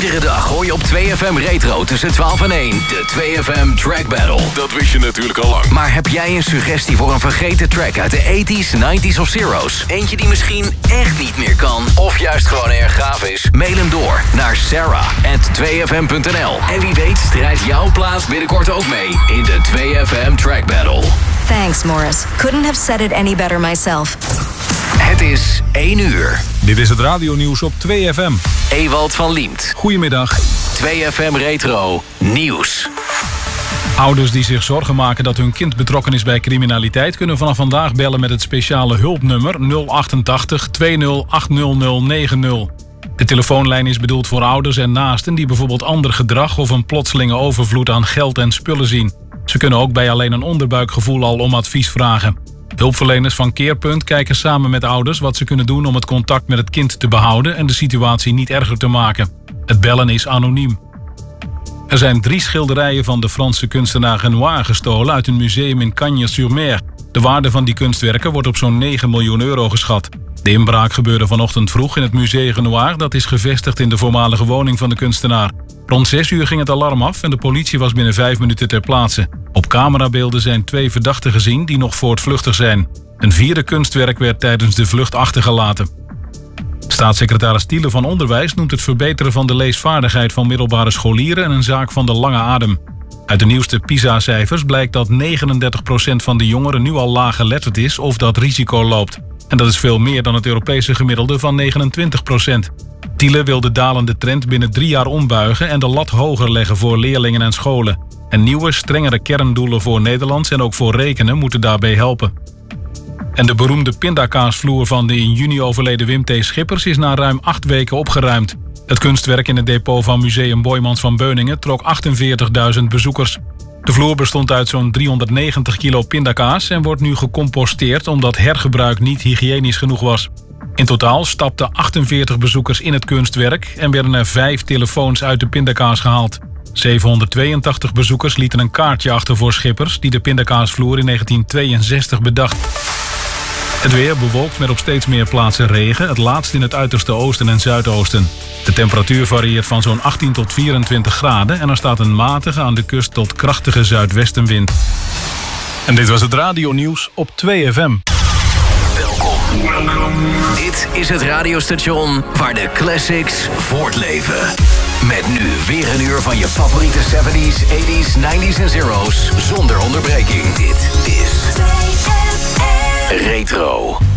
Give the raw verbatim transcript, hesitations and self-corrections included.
Iedere dag hoor je op twee F M Retro tussen twaalf en één de twee F M Track Battle. Dat wist je natuurlijk al lang. Maar heb jij een suggestie voor een vergeten track uit de tachtiger, negentiger of zero's? Eentje die misschien echt niet meer kan, of juist gewoon erg gaaf is? Mail hem door naar sarah at twee f m punt n l. En wie weet strijdt jouw plaats binnenkort ook mee in de twee F M Track Battle. Thanks, Morris. Couldn't have said it any better myself. Het is één uur. Dit is het radionieuws op twee F M. Ewald van Liemt. Goedemiddag. twee F M Retro Nieuws. Ouders die zich zorgen maken dat hun kind betrokken is bij criminaliteit kunnen vanaf vandaag bellen met het speciale hulpnummer nul achtentachtig tweeëntwintig achthonderd negentig. De telefoonlijn is bedoeld voor ouders en naasten die bijvoorbeeld ander gedrag of een plotselinge overvloed aan geld en spullen zien. Ze kunnen ook bij alleen een onderbuikgevoel al om advies vragen. Hulpverleners van Keerpunt kijken samen met ouders wat ze kunnen doen om het contact met het kind te behouden en de situatie niet erger te maken. Het bellen is anoniem. Er zijn drie schilderijen van de Franse kunstenaar Renoir gestolen uit een museum in Cagnes-sur-Mer. De waarde van die kunstwerken wordt op zo'n negen miljoen euro geschat. De inbraak gebeurde vanochtend vroeg in het museum Renoir, dat is gevestigd in de voormalige woning van de kunstenaar. Rond zes uur ging het alarm af en de politie was binnen vijf minuten ter plaatse. Op camerabeelden zijn twee verdachten gezien die nog voortvluchtig zijn. Een vierde kunstwerk werd tijdens de vlucht achtergelaten. Staatssecretaris Thiele van Onderwijs noemt het verbeteren van de leesvaardigheid van middelbare scholieren een zaak van de lange adem. Uit de nieuwste PISA-cijfers blijkt dat negenendertig procent van de jongeren nu al laaggeletterd is of dat risico loopt. En dat is veel meer dan het Europese gemiddelde van negenentwintig procent. Thiele wil de dalende trend binnen drie jaar ombuigen en de lat hoger leggen voor leerlingen en scholen. En nieuwe, strengere kerndoelen voor Nederlands en ook voor rekenen moeten daarbij helpen. En de beroemde pindakaasvloer van de in juni overleden Wim T. Schippers is na ruim acht weken opgeruimd. Het kunstwerk in het depot van Museum Boijmans van Beuningen trok achtenveertigduizend bezoekers. De vloer bestond uit zo'n driehonderdnegentig kilo pindakaas en wordt nu gecomposteerd omdat hergebruik niet hygiënisch genoeg was. In totaal stapten achtenveertig bezoekers in het kunstwerk en werden er vijf telefoons uit de pindakaas gehaald. zevenhonderdtweeëntachtig bezoekers lieten een kaartje achter voor Schippers, die de pindakaasvloer in negentien tweeënzestig bedacht. Het weer bewolkt met op steeds meer plaatsen regen, het laatst in het uiterste oosten en zuidoosten. De temperatuur varieert van zo'n achttien tot vierentwintig graden en er staat een matige aan de kust tot krachtige zuidwestenwind. En dit was het radionieuws op twee F M. Welkom. Dit is het radiostation waar de classics voortleven. Met nu weer een uur van je favoriete zeventies, tachtiger, negentiger en zero's zonder onderbreking. Dit is Retro.